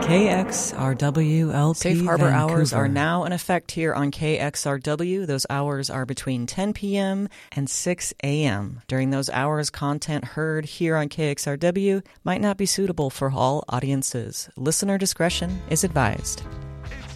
KXRWLP Safe Harbor Vancouver. hours are now in effect here on KXRW. Those hours are between 10 p.m. and 6 a.m. During those hours, content heard here on KXRW might not be suitable for all audiences. Listener discretion is advised.